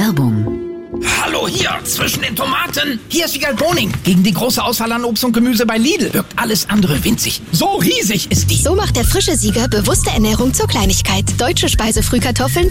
Werbung. Hallo hier, zwischen den Tomaten. Hier ist Wiegald Boning. Gegen die große Auswahl an Obst und Gemüse bei Lidl wirkt alles andere winzig. So riesig ist die. So macht der frische Sieger bewusste Ernährung zur Kleinigkeit. Deutsche Speisefrühkartoffeln